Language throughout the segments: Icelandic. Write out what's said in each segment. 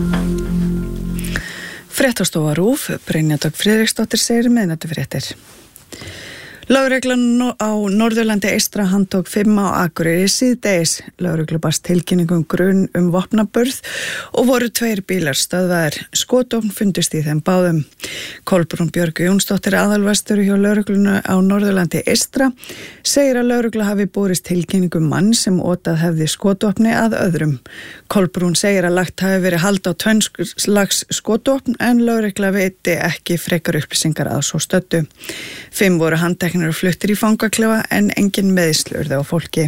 Fréttastofa RÚV, Brynja Dögg Friðriksdóttir segir miðnætturfréttir. Lögreglan á Norðurlandi eystra handtók 5 á Akureyri síðdegis. Lögreglu barst tilkynningum grun vopnaburð og voru 2 bílar stöðvaðir. Skotvopn fundust í þeim báðum. Kolbrún Björg Jónsdóttir, aðalveststjóri hjá lögreglunu á Norðurlandi eystra, segir að lögregla hafi borist tilkynningum mann sem otað hefði skotvopni að öðrum. Kolbrún segir að lagt hafi verið hald á tvenns skotvopn en lögregla veiti ekki frekar upplýsingar að svo stöddu. 5 voru handteknir og fluttir í fangaklefa en engin meiðsl urðu á fólki.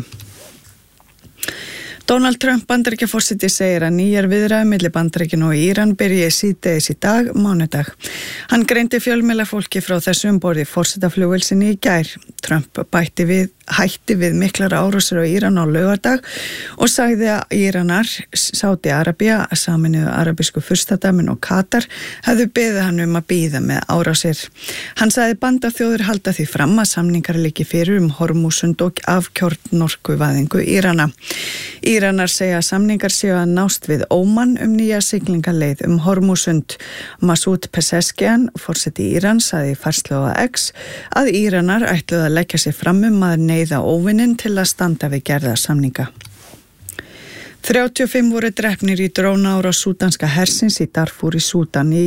Donald Trump Bandaríkjaforseti segir að nýjar viðræður milli Bandaríkjanna og Íran byrji síðdegis í dag, mánudag. Hann greindi fjölmiðlafólki frá þessu borði forsetaflugvélsinni í gær. Trump hætti við miklar árásir á Íran á laugardag og sagði að Íranar, Sádi-Arabía, Sameinuðu arabísku furstadæmin og Katar hefðu beðið hann að bíða með árásir. Hann sagði bandaþjóðir halda því fram að samningar liggi fyrir Hormúsund og af kjarnorkuvæðingu Írana. Íranar segja að samningar séu að nást við Óman nýja siglingaleið Hormúsund. Masoud Pezeshkian, forseti Íran, sagði í færslu á X að Íranar ætluðu að leggja sig fram að neyða óvininn til að standa við gerða samninga. 35 voru drepnir í drónaárás súdanska hersins í Darfur í Súdan í